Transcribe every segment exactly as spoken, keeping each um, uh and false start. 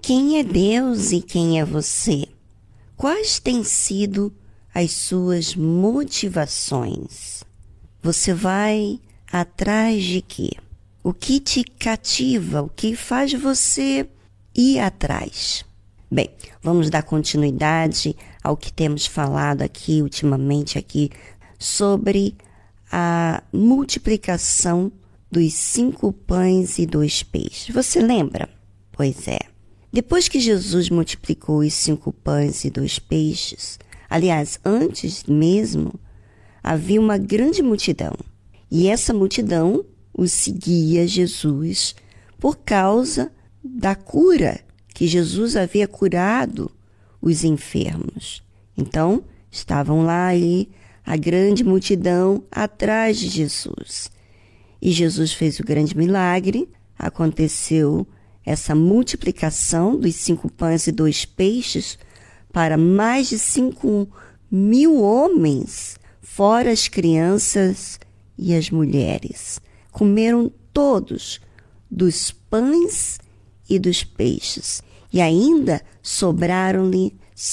Quem é Deus e quem é você? Quais têm sido as suas motivações? Você vai atrás de quê? O que te cativa? O que faz você ir atrás? Bem, vamos dar continuidade ao que temos falado aqui ultimamente aqui sobre a multiplicação dos cinco pães e dois peixes. Você lembra? Pois é. Depois que Jesus multiplicou os cinco pães e dois peixes, aliás, antes mesmo, havia uma grande multidão. E essa multidão o seguia Jesus por causa da cura que Jesus havia curado os enfermos. Então, estavam lá aí a grande multidão atrás de Jesus. E Jesus fez o grande milagre, aconteceu essa multiplicação dos cinco pães e dois peixes para mais de cinco mil homens, fora as crianças e as mulheres. Comeram todos dos pães e dos peixes, e ainda sobraram-lhe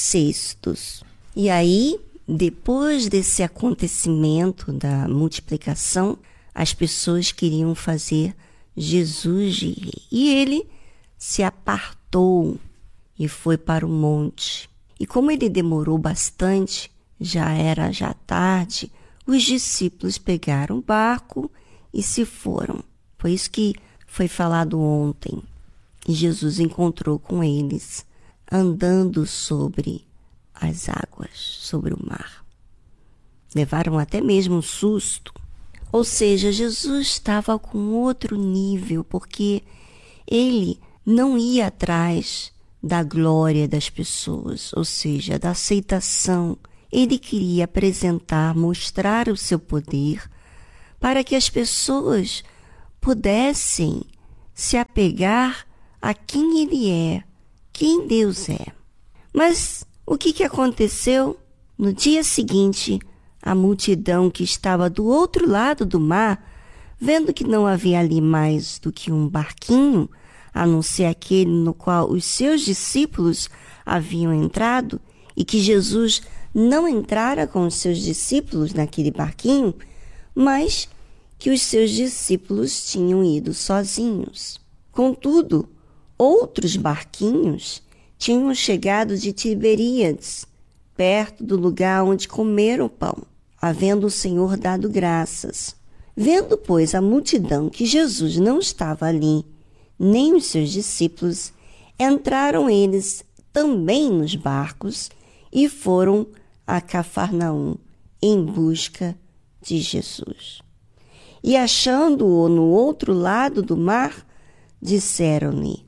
cestos. E aí, depois desse acontecimento da multiplicação, as pessoas queriam fazer Jesus de rei. E ele se apartou e foi para o monte. E como ele demorou bastante, já era já tarde, os discípulos pegaram o barco e se foram. Foi isso que foi falado ontem. E Jesus encontrou com eles, andando sobre as águas, sobre o mar. Levaram até mesmo um susto. Ou seja, Jesus estava com outro nível, porque ele não ia atrás da glória das pessoas, ou seja, da aceitação. Ele queria apresentar, mostrar o seu poder, para que as pessoas pudessem se apegar a quem ele é, quem Deus é. Mas o que, que aconteceu? No dia seguinte, a multidão que estava do outro lado do mar, vendo que não havia ali mais do que um barquinho, a não ser aquele no qual os seus discípulos haviam entrado, e que Jesus não entrara com os seus discípulos naquele barquinho, mas que os seus discípulos tinham ido sozinhos. Contudo, outros barquinhos tinham chegado de Tiberíades, perto do lugar onde comeram o pão, havendo o Senhor dado graças. Vendo, pois, a multidão que Jesus não estava ali, nem os seus discípulos, entraram eles também nos barcos e foram a Cafarnaum em busca de Jesus. E achando-o no outro lado do mar, disseram-lhe: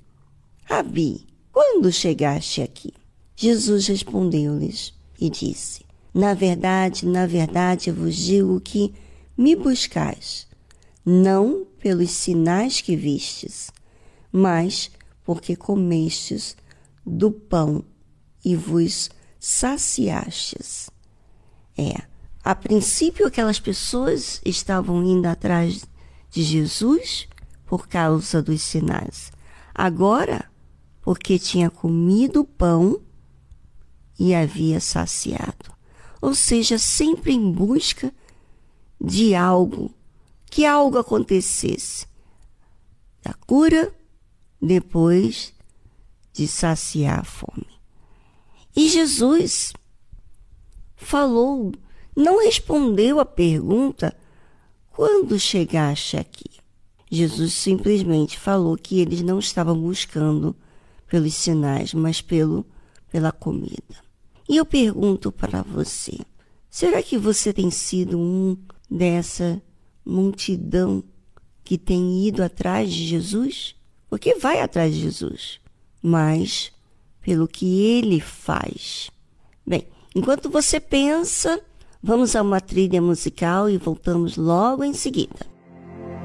Rabi, quando chegaste aqui? Jesus respondeu-lhes e disse: Na verdade, na verdade, eu vos digo que me buscais, não pelos sinais que vistes, mas porque comestes do pão e vos saciastes. É, a princípio aquelas pessoas estavam indo atrás de Jesus por causa dos sinais. Agora, porque tinha comido o pão e havia saciado. Ou seja, sempre em busca de algo, que algo acontecesse. Da cura, depois de saciar a fome. E Jesus falou, não respondeu a pergunta, quando chegaste aqui? Jesus simplesmente falou que eles não estavam buscando pelos sinais, mas pelo, pela comida. E eu pergunto para você, será que você tem sido um dessa multidão que tem ido atrás de Jesus? Porque vai atrás de Jesus, mas pelo que ele faz. Bem, enquanto você pensa, vamos a uma trilha musical e voltamos logo em seguida.